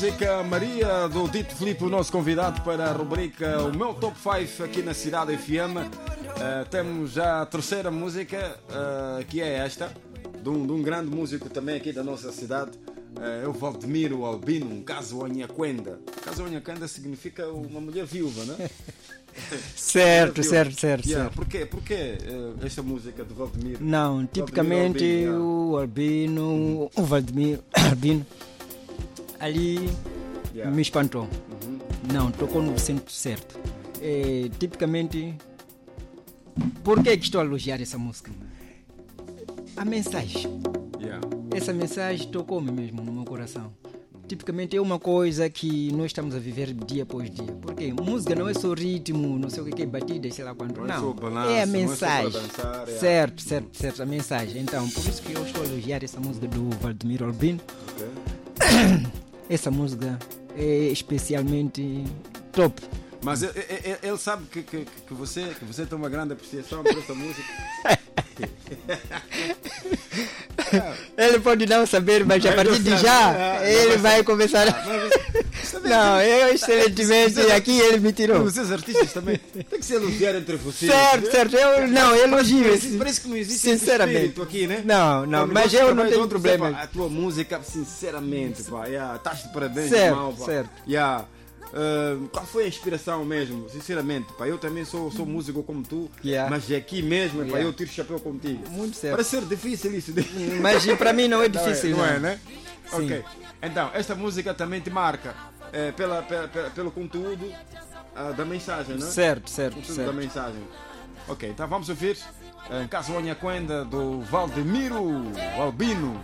Música Maria do Dito Filipe, o nosso convidado para a rubrica O Meu Top 5 aqui na Cidade FM. Temos já a terceira música, que é esta, de um grande músico também aqui da nossa cidade. É o Valdemiro Albino, um caso Onhaquenda. Caso Onhaquenda significa uma mulher viúva, não é? Certo. Porquê esta música do Valdemiro? Não, tipicamente o Albino, o Valdemiro Albino, ali me espantou. Não, tocou no centro certo. Tipicamente, por que estou a elogiar essa música? A mensagem. Essa mensagem tocou-me mesmo no meu coração. Tipicamente é uma coisa que nós estamos a viver dia após dia. Porque música não é só ritmo, não sei o que é batida, sei lá quanto. Não, é a mensagem. Dançar, certo, a mensagem. Então, por isso que eu estou a elogiar essa música do Valdemiro Albino. Essa música é especialmente top. Mas ele sabe que você tem uma grande apreciação por essa música. Ele pode não saber, mas a partir de já ele vai começar. Não, eu excelentemente aqui ele me tirou. Vocês artistas também tem que se elogiar entre vocês. Certo, eu elogio. Parece que não existe sinceramente aqui, né? Não, mas eu não tenho problema. A tua música, sinceramente, pá, estás de parabéns, certo, irmão, pá. Certo. Qual foi a inspiração mesmo? Sinceramente, pá, eu também sou músico como tu, mas aqui mesmo, pá, eu tiro o chapéu contigo. Muito certo. Parece ser difícil isso. Mas para mim não é difícil. Não é, né? Sim. Ok. Então, esta música também te marca pelo conteúdo da mensagem, não é? Certo. Da mensagem. Ok, então vamos ouvir Caso Onhaquenda do Valdemiro Albino.